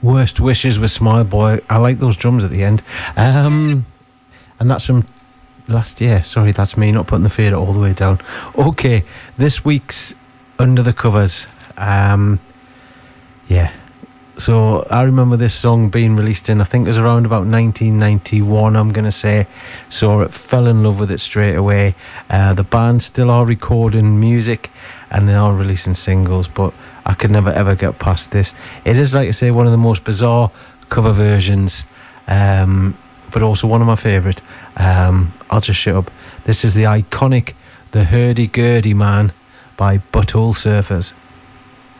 Worst Wishes with Smile Boy. I like those drums at the end. And that's from last year. Sorry, that's me not putting the fader all the way down. Okay, this week's Under the Covers. Yeah. So I remember this song being released in, I think it was around about 1991, I'm going to say. So I fell in love with it straight away. The band still are recording music and they are releasing singles, but I could never ever get past this. It is, like I say, one of the most bizarre cover versions, but also one of my favourite. I'll just shut up. This is the iconic The Hurdy-Gurdy Man by Butthole Surfers.